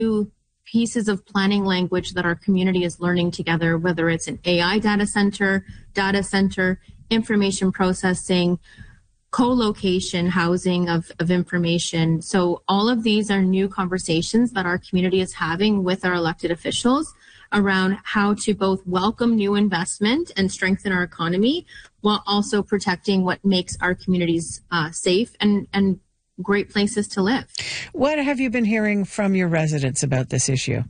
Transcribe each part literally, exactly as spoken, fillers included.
new pieces of planning language that our community is learning together, whether it's an A I data center, data center, information processing, co-location, housing of, of information. So all of these are new conversations that our community is having with our elected officials around how to both welcome new investment and strengthen our economy while also protecting what makes our communities uh, safe and, and great places to live. What have you been hearing from your residents about this issue?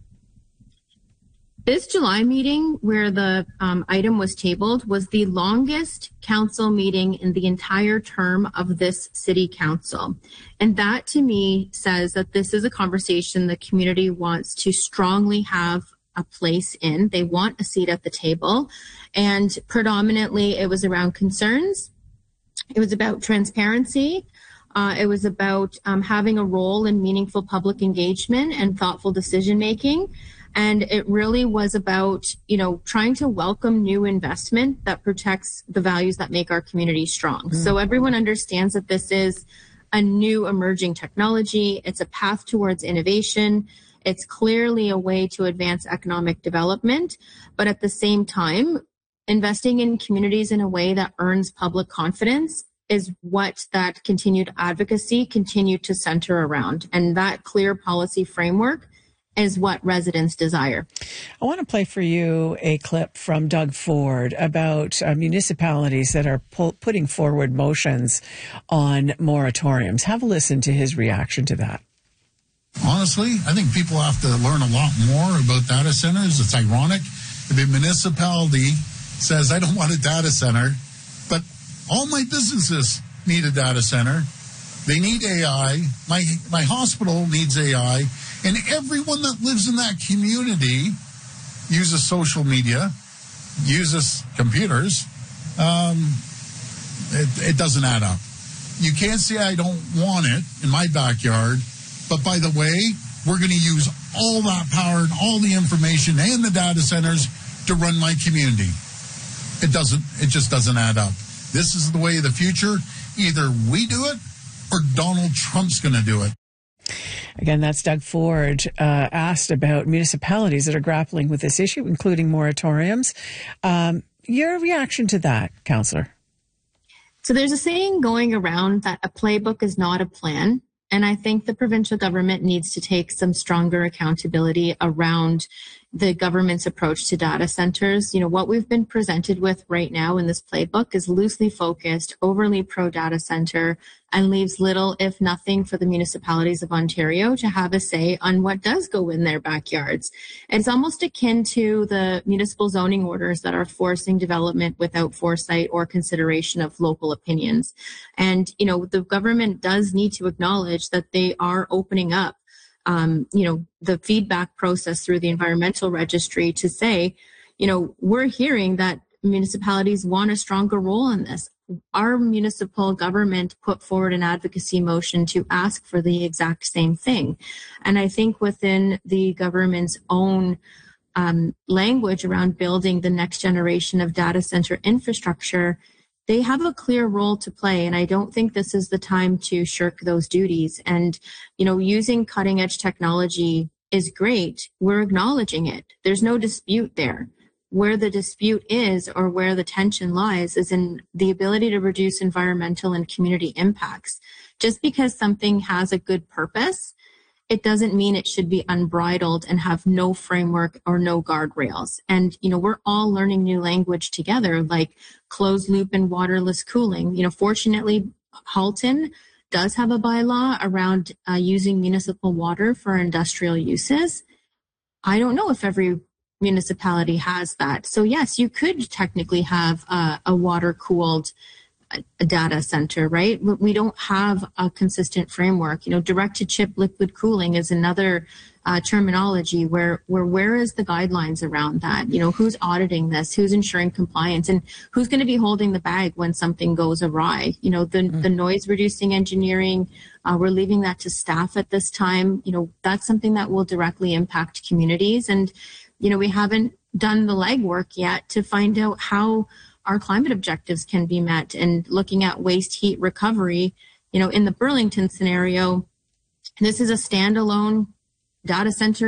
This July meeting where the um, item was tabled was the longest council meeting in the entire term of this city council. And that to me says that this is a conversation the community wants to strongly have a place in. They want a seat at the table. And predominantly it was around concerns. It was about transparency. Uh, it was about um, having a role in meaningful public engagement and thoughtful decision making. And it really was about, you know, trying to welcome new investment that protects the values that make our community strong. Mm-hmm. So everyone understands that this is a new emerging technology. It's a path towards innovation. It's clearly a way to advance economic development. But at the same time, investing in communities in a way that earns public confidence is what that continued advocacy continued to center around. And that clear policy framework is what residents desire. I want to play for you a clip from Doug Ford about uh, municipalities that are pu- putting forward motions on moratoriums. Have a listen to his reaction to that. Honestly, I think people have to learn a lot more about data centers. It's ironic. If a municipality says, I don't want a data center, but all my businesses need a data center. They need A I. My my hospital needs A I. And everyone that lives in that community uses social media, uses computers. Um, it, it doesn't add up. You can't say I don't want it in my backyard, but by the way, we're going to use all that power and all the information and the data centers to run my community. It doesn't. It just doesn't add up. This is the way of the future. Either we do it or Donald Trump's going to do it. Again, that's Doug Ford, uh, asked about municipalities that are grappling with this issue, including moratoriums. Um, your reaction to that, Councillor? So there's a saying going around that a playbook is not a plan. And I think the provincial government needs to take some stronger accountability around the government's approach to data centers. You know, what we've been presented with right now in this playbook is loosely focused, overly pro-data center, and leaves little, if nothing, for the municipalities of Ontario to have a say on what does go in their backyards. It's almost akin to the municipal zoning orders that are forcing development without foresight or consideration of local opinions. And, you know, the government does need to acknowledge that they are opening up Um, you know, the feedback process through the environmental registry to say, you know, we're hearing that municipalities want a stronger role in this. Our municipal government put forward an advocacy motion to ask for the exact same thing. And I think within the government's own um, language around building the next generation of data center infrastructure, they have a clear role to play, and I don't think this is the time to shirk those duties. And, you know, using cutting edge technology is great. We're acknowledging it. There's no dispute there. Where the dispute is, or where the tension lies, is in the ability to reduce environmental and community impacts. Just because something has a good purpose, it doesn't mean it should be unbridled and have no framework or no guardrails. And, you know, we're all learning new language together, like closed loop and waterless cooling. You know, fortunately, Halton does have a bylaw around uh, using municipal water for industrial uses. I don't know if every municipality has that. So yes, you could technically have uh, a water cooled a data center, right? We don't have a consistent framework. You know, direct to chip liquid cooling is another uh, terminology where, where, where is the guidelines around that? You know, who's auditing this? Who's ensuring compliance? And who's going to be holding the bag when something goes awry? You know, the, mm. the noise reducing engineering, uh, we're leaving that to staff at this time. You know, that's something that will directly impact communities. And, you know, we haven't done the legwork yet to find out how our climate objectives can be met. And looking at waste heat recovery, you know, in the Burlington scenario, this is a standalone data center